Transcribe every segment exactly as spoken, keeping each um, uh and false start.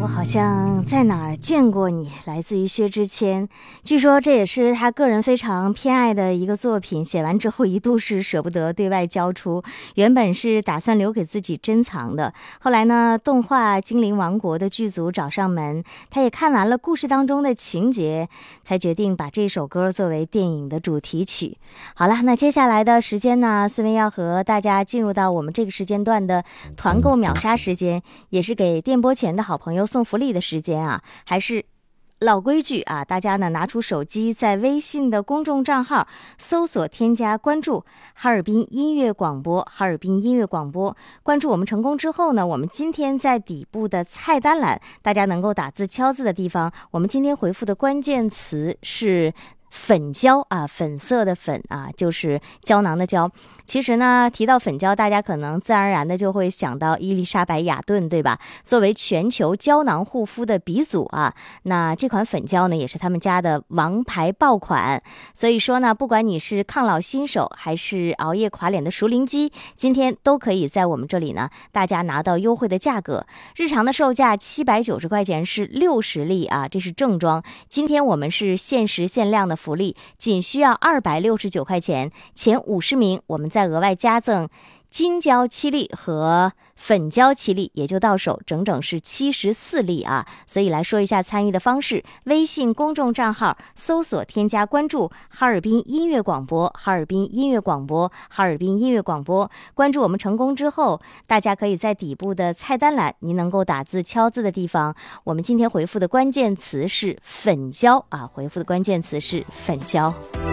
好像在哪儿见过你，来自于薛之谦。据说这也是他个人非常偏爱的一个作品，写完之后一度是舍不得对外交出，原本是打算留给自己珍藏的。后来呢，动画《精灵王国》的剧组找上门，他也看完了故事当中的情节，才决定把这首歌作为电影的主题曲。好了，那接下来的时间呢，思维要和大家进入到我们这个时间段的团购秒杀时间，也是给电波前的好朋友送福利的时间啊。还是老规矩啊，大家呢拿出手机，在微信的公众账号搜索添加关注哈尔滨音乐广播，哈尔滨音乐广播。关注我们成功之后呢，我们今天在底部的菜单栏，大家能够打字敲字的地方，我们今天回复的关键词是粉胶啊，粉色的粉啊，就是胶囊的胶。其实呢，提到粉胶，大家可能自然而然的就会想到伊丽莎白雅顿，对吧？作为全球胶囊护肤的鼻祖啊，那这款粉胶呢，也是他们家的王牌爆款。所以说呢，不管你是抗老新手，还是熬夜垮脸的熟龄肌，今天都可以在我们这里呢，大家拿到优惠的价格。日常的售价七百九十块钱是六十粒啊，这是正装。今天我们是限时限量的福利，仅需要二百六十九块钱，前五十名我们再额外加赠金胶七粒和粉胶七粒，也就到手整整是七十四粒啊！所以来说一下参与的方式：微信公众账号搜索添加关注哈尔滨音乐广播，哈尔滨音乐广播，哈尔滨音乐广播。关注我们成功之后，大家可以在底部的菜单栏，您能够打字敲字的地方，我们今天回复的关键词是粉胶啊，回复的关键词是粉胶。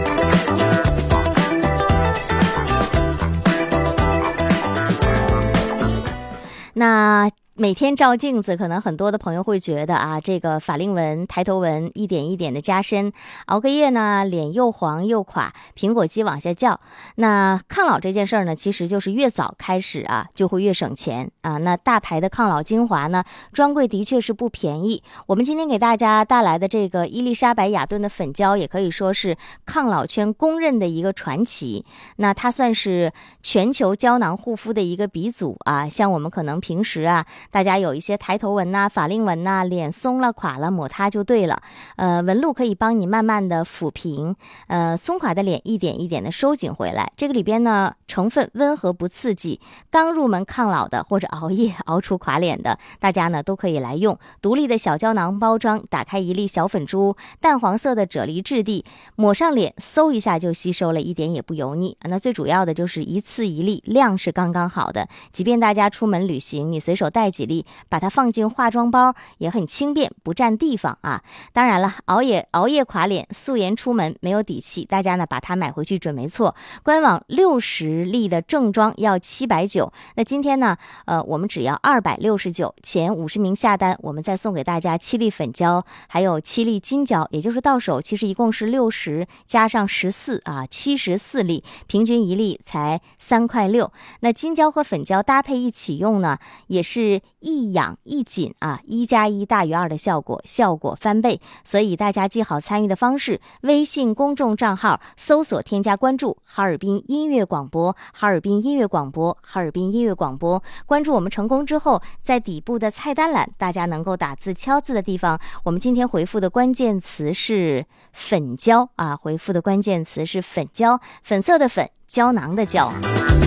那每天照镜子，可能很多的朋友会觉得啊，这个法令纹、抬头纹一点一点的加深，熬个夜呢，脸又黄又垮，苹果肌往下掉。那抗老这件事儿呢，其实就是越早开始啊，就会越省钱啊。那大牌的抗老精华呢，专柜的确是不便宜。我们今天给大家带来的这个伊丽莎白雅顿的粉胶，也可以说是抗老圈公认的一个传奇。那它算是全球胶囊护肤的一个鼻祖啊。像我们可能平时啊，大家有一些抬头纹呐、法令纹呐，脸松了垮了，抹它就对了。呃，纹路可以帮你慢慢的抚平，呃，松垮的脸一点一点的收紧回来。这个里边呢，成分温和不刺激，刚入门抗老的或者熬夜熬出垮脸的，大家呢都可以来用。独立的小胶囊包装，打开一粒小粉珠，淡黄色的啫喱质地，抹上脸，嗖一下就吸收了，一点也不油腻。那最主要的就是一次一粒，量是刚刚好的，即便大家出门旅行，你随手带几粒，把它放进化妆包也很轻便，不占地方啊。当然了，熬夜熬夜垮脸，素颜出门没有底气，大家呢把它买回去准没错。官网六十粒的正装要七百九，那今天呢，呃，我们只要二百六十九，前五十名下单，我们再送给大家七粒粉胶，还有七粒金胶，也就是到手其实一共是六十加上十四啊，七十四粒，平均一粒才三块六。那金胶和粉胶搭配一起用呢，也是一痒一紧啊，一加一大于二的效果，效果翻倍。所以大家记好参与的方式：微信公众账号搜索添加关注哈尔滨音乐广播，哈尔滨音乐广播，哈尔滨音乐广播。关注我们成功之后，在底部的菜单栏，大家能够打字敲字的地方，我们今天回复的关键词是粉胶啊，回复的关键词是粉胶，粉色的粉，胶囊的胶。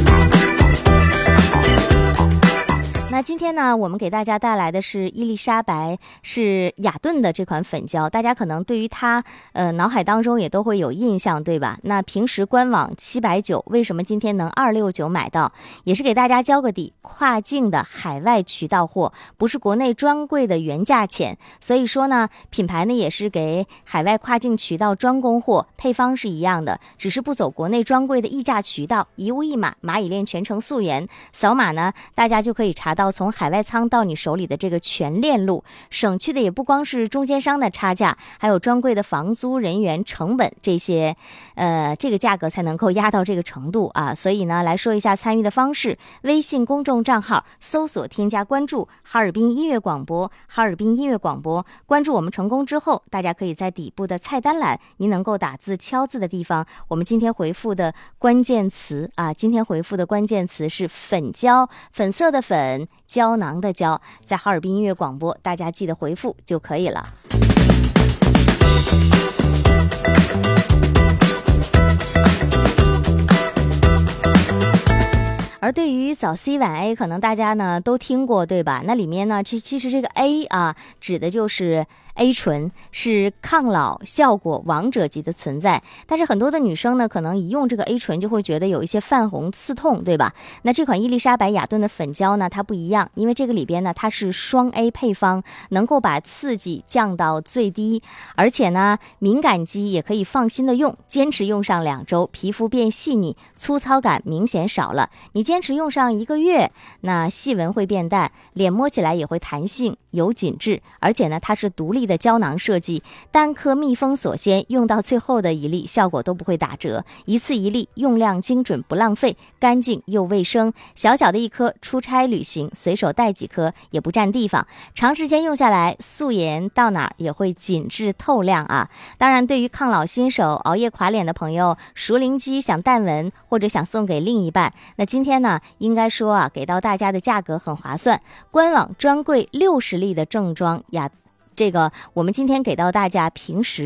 那今天呢，我们给大家带来的是伊丽莎白是雅顿的这款粉胶，大家可能对于它呃脑海当中也都会有印象，对吧？那平时官网七百九，为什么今天能二六九买到？也是给大家交个底，跨境的海外渠道货，不是国内专柜的原价钱。所以说呢，品牌呢也是给海外跨境渠道专供货，配方是一样的，只是不走国内专柜的议价渠道，一物一码，蚂蚁链全程溯源，扫码呢，大家就可以查到从海外仓到你手里的这个全链路，省去的也不光是中间商的差价，还有专柜的房租、人员成本这些，呃，这个价格才能够压到这个程度啊。所以呢，来说一下参与的方式：微信公众账号搜索添加关注哈尔滨音乐广播，哈尔滨音乐广播。关注我们成功之后，大家可以在底部的菜单栏，您能够打字敲字的地方，我们今天回复的关键词啊，今天回复的关键词是粉胶，粉色的粉， 胶囊的胶，在哈尔滨音乐广播，大家记得回复就可以了。而对于早 C 晚 A， 可能大家呢都听过，对吧？那里面呢，这其实这个 A 啊，指的就是 A 醇，是抗老效果王者级的存在。但是很多的女生呢，可能一用这个 A 醇就会觉得有一些泛红刺痛，对吧？那这款伊丽莎白雅顿的粉胶呢，它不一样，因为这个里边呢，它是双 A 配方，能够把刺激降到最低，而且呢，敏感肌也可以放心的用，坚持用上两周，皮肤变细腻，粗糙感明显少了。你坚持用上一个月，那细纹会变淡，脸摸起来也会弹性有紧致，而且呢，它是独立的胶囊设计，单颗密封锁鲜，用到最后的一粒效果都不会打折，一次一粒，用量精准不浪费，干净又卫生。小小的一颗，出差旅行随手带几颗也不占地方，长时间用下来，素颜到哪儿也会紧致透亮啊。当然，对于抗老新手、熬夜垮脸的朋友，熟龄肌想淡纹或者想送给另一半，那今天呢，应该说啊，给到大家的价格很划算，官网专柜六十粒的正装呀，这个我们今天给到大家平时